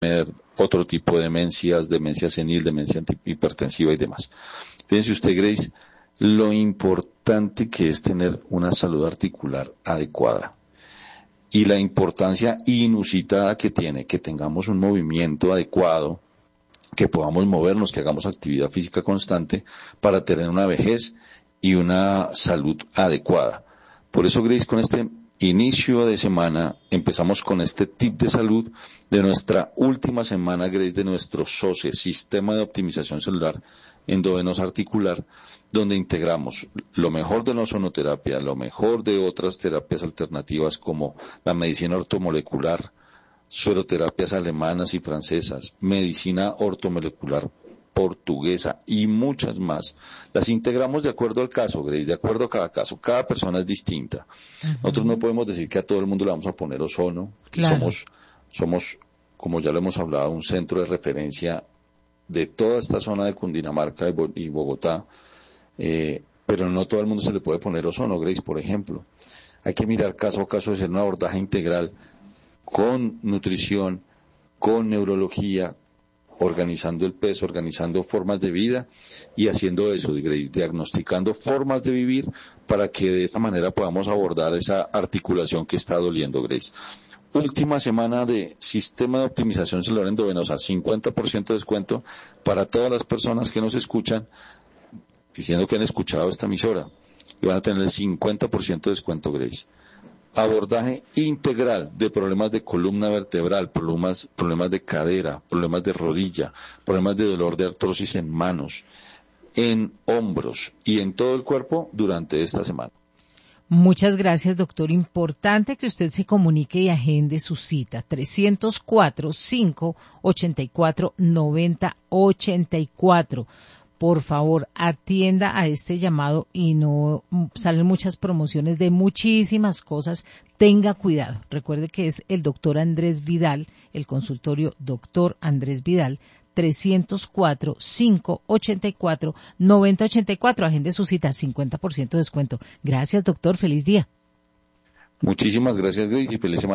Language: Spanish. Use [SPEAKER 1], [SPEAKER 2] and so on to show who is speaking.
[SPEAKER 1] tener otro tipo de demencias, demencia senil, demencia hipertensiva y demás. Fíjense usted, Grace, lo importante que es tener una salud articular adecuada y la importancia inusitada que tiene que tengamos un movimiento adecuado, que podamos movernos, que hagamos actividad física constante para tener una vejez y una salud adecuada. Por eso, Grace, con este inicio de semana empezamos con este tip de salud de nuestra última semana, Grace, de nuestro SOCE, Sistema de Optimización Celular Endovenosa Articular, donde integramos lo mejor de la ozonoterapia, lo mejor de otras terapias alternativas como la medicina ortomolecular, sueroterapias alemanas y francesas, medicina ortomolecular portuguesa y muchas más. Las integramos de acuerdo al caso, Grace, de acuerdo a cada caso. Cada persona es distinta. Nosotros no podemos decir que a todo el mundo le vamos a poner ozono.
[SPEAKER 2] Claro.
[SPEAKER 1] Somos, como ya lo hemos hablado, un centro de referencia de toda esta zona de Cundinamarca y Bogotá, pero no todo el mundo se le puede poner ozono, Grace, por ejemplo. Hay que mirar caso a caso, hacer un abordaje integral con nutrición, con neurología, organizando el peso, organizando formas de vida y haciendo eso, Grace, diagnosticando formas de vivir para que de esa manera podamos abordar esa articulación que está doliendo, Grace. Última semana de Sistema de Optimización Celular Endovenosa, 50% de descuento para todas las personas que nos escuchan, diciendo que han escuchado esta emisora, y van a tener el 50% de descuento, Grace. Abordaje integral de problemas de columna vertebral, problemas de cadera, problemas de rodilla, problemas de dolor de artrosis en manos, en hombros y en todo el cuerpo durante esta semana.
[SPEAKER 2] Muchas gracias, doctor. Importante que usted se comunique y agende su cita. 304-584-9084. Por favor, atienda a este llamado y no salen muchas promociones de muchísimas cosas. Tenga cuidado. Recuerde que es el doctor Andrés Vidal, el consultorio doctor Andrés Vidal, 304-584-9084. Agende su cita, 50% de descuento. Gracias, doctor. Feliz día.
[SPEAKER 1] Muchísimas gracias, Grace, y feliz semana.